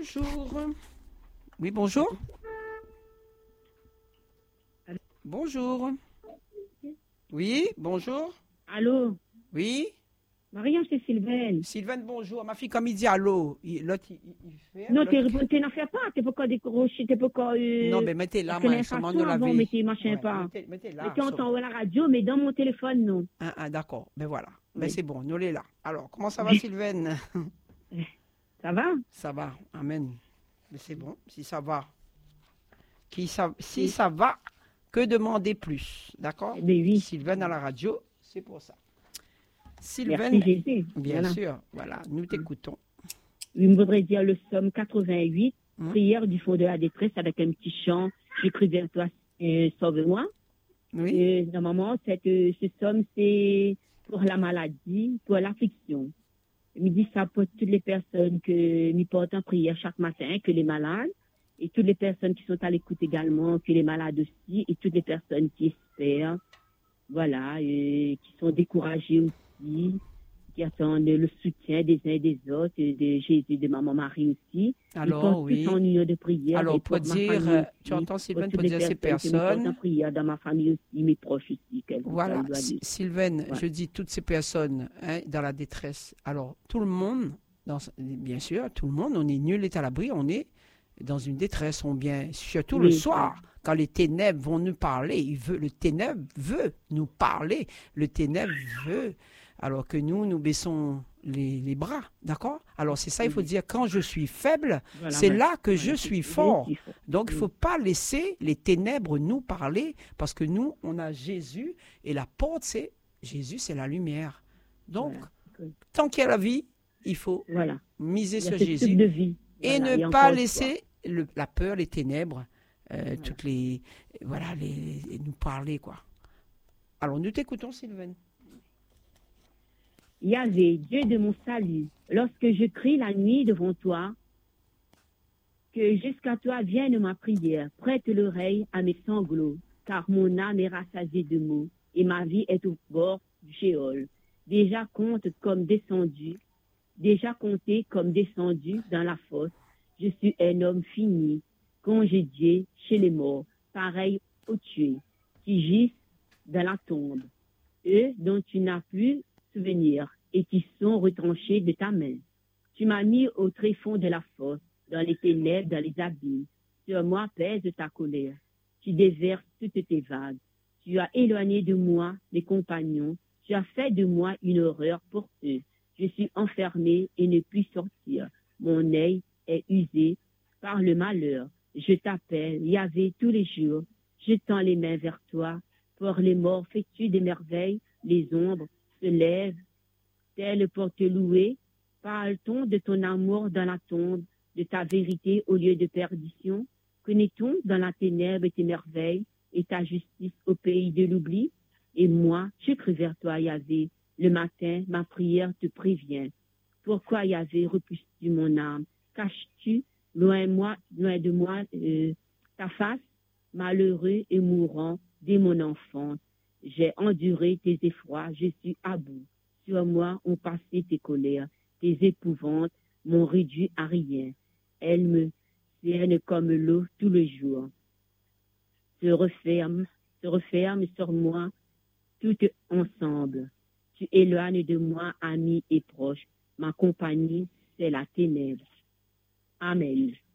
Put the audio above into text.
Bonjour. Oui, bonjour. Bonjour. Oui, bonjour. Allô, Oui. Mariam, c'est Sylvain. Sylvain, bonjour. Ma fille, comme il dit allô, l'autre, il fait. Non, L'autre... tu n'en fais pas, tu peux pas décrocher, tu peux pas. Non, mais mettez là, Parce que moi, sur l'infraction de la avant, vie. mettez machin Ouais, pas. mettez là. Mettez en la radio, mais dans mon téléphone, non. D'accord. Ben voilà. Ben Oui. c'est bon, nous l'est là. Alors, comment ça va, Sylvain? Ça va? Ça va. Amen. Mais c'est bon, si ça va. Si Oui. ça va, que demander plus? D'accord? Eh bien, oui. Sylvain à la radio, c'est pour ça. Sylvain, Merci, Jésus. bien Voilà. sûr, voilà, nous t'écoutons. Je voudrais dire le psaume 88, prière du fond de la détresse avec un petit chant. Je crie vers toi, sauve-moi. Oui. Normalement, ce psaume, c'est pour la maladie, pour l'affliction. Je me dis ça pour toutes les personnes que nous portons en prière chaque matin, que les malades, et toutes les personnes qui sont à l'écoute également, que les malades aussi, et toutes les personnes qui espèrent, voilà, et qui sont découragées aussi, qui attendent le soutien des uns et des autres, de Jésus, de Maman Marie aussi. Alors, ils sont tous en union de prière. Alors, et pour dire, tu entends Sylvain, pour dire ces personnes. En prière dans ma famille aussi, mes proches aussi. Voilà, Sylvain, je dis toutes ces personnes dans la détresse. Alors, tout le monde, bien sûr, tout le monde, on est nul est à l'abri, on est dans une détresse, surtout le soir, quand les ténèbres vont nous parler, le ténèbre veut nous parler, le ténèbre veut, alors que nous baissons les bras, d'accord? Alors c'est ça, il faut dire, quand je suis faible, c'est là que je suis fort. Donc il ne faut pas laisser les ténèbres nous parler, parce que nous, on a Jésus, et la porte, c'est Jésus, c'est la lumière. Donc, tant qu'il y a la vie, il faut miser sur Jésus et ne pas laisser la peur, les ténèbres, toutes nous parler, quoi. Alors, nous t'écoutons, Sylvain. Yahvé, Dieu de mon salut, lorsque je crie la nuit devant toi, que jusqu'à toi vienne ma prière, prête l'oreille à mes sanglots, car mon âme est rassasiée de maux, et ma vie est au bord du Sheol. Déjà compté comme descendu dans la fosse, je suis un homme fini, congédié chez les morts, pareil aux tués, qui gisent dans la tombe, eux dont tu n'as plus souvenir et qui sont retranchés de ta main. Tu m'as mis au tréfonds de la fosse, dans les ténèbres, dans les abîmes. Sur moi pèse ta colère. Tu déverses toutes tes vagues. Tu as éloigné de moi mes compagnons. Tu as fait de moi une horreur pour eux. Je suis enfermé et ne puis sortir. Mon œil est usé par le malheur. Je t'appelle, Yahvé, tous les jours. Je tends les mains vers toi. Pour les morts, fais-tu des merveilles? Les ombres se lèvent, telles pour te louer. Parle-t-on de ton amour dans la tombe, de ta vérité au lieu de perdition? Connaît-on dans la ténèbre tes merveilles et ta justice au pays de l'oubli? Et moi, je crie vers toi, Yahvé. Le matin, ma prière te prévient. Pourquoi, Yahvé, repousses-tu mon âme? Caches-tu loin de moi ta face? Malheureux et mourant dès mon enfance, j'ai enduré tes effrois, je suis à bout. Sur moi ont passé tes colères, tes épouvantes m'ont réduit à rien. Elles me cernent comme l'eau tout le jour. Se referment sur moi toutes ensemble. Tu éloignes de moi amis et proches. Ma compagnie, c'est la ténèbre. Amen.